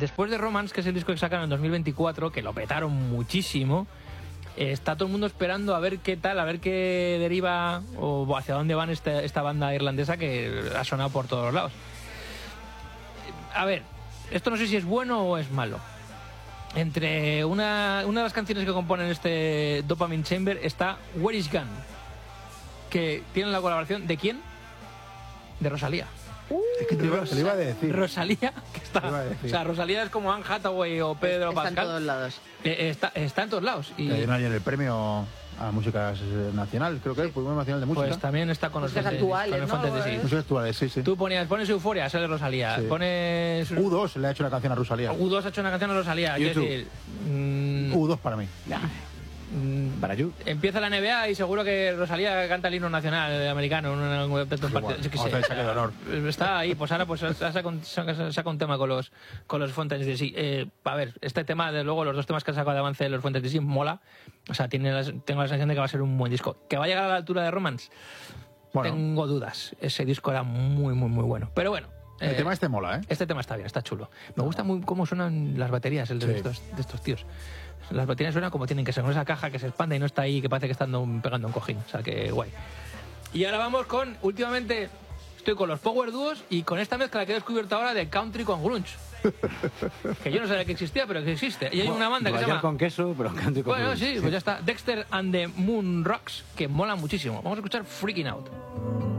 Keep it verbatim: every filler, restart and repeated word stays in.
después de Romance, que es el disco que sacaron en dos mil veinticuatro, que lo petaron muchísimo, eh, está todo el mundo esperando a ver qué tal, a ver qué deriva o hacia dónde van esta, esta banda irlandesa que ha sonado por todos lados. A ver, esto no sé si es bueno o es malo. Entre una, una de las canciones que componen este Dopamine Chamber está Where Is Gone, que tiene la colaboración ¿de quién? De Rosalía. Uh, es que te iba, se lo iba a decir. Rosalía, que está, o sea, Rosalía es como Anne Hathaway o Pedro está Pascal. Está en todos lados. Eh, está, está en todos lados. Y ayer no hay el premio a música nacional, creo que es, Premio Nacional de Música. Pues también está con los Músicas actuales, con ¿no? Fuentes de sí. Músicas actuales, sí, sí. Tú ponías, pones Euforia, sale Rosalía. Sí. Pones... U dos le ha hecho una canción a Rosalía. U dos ha hecho una canción a Rosalía. Quiero decir... Mmm, U dos para mí. Nah. Para you. Empieza la N B A y seguro que Rosalía canta el himno nacional americano en un partido. Yo qué sé. De honor. Está ahí, pues ahora pues saca un, saca un tema con los con los Fuentes de sí. Eh, a ver, este tema, de luego, los dos temas que ha sacado de avance de los Fuentes de sí, mola. O sea, tiene las, tengo la sensación de que va a ser un buen disco. ¿Que va a llegar a la altura de Romance? Bueno. Tengo dudas. Ese disco era muy, muy, muy bueno. Pero bueno. El eh, tema este mola, ¿eh? Este tema está bien, está chulo. Me gusta muy cómo suenan las baterías el de, sí. estos, de estos tíos. Las baterías suenan como tienen que ser, con esa caja que se expande y no está ahí, que parece que están pegando un cojín. O sea, que guay. Y ahora vamos con, últimamente, estoy con los Power Duos y con esta mezcla que he descubierto ahora de country con grunge. Que yo no sabía que existía, pero que existe. Y hay una banda que se llama... con queso, pero country con bueno, grunge. sí, pues ya está. Dexter and the Moon Rocks, que mola muchísimo. Vamos a escuchar Freaking Out.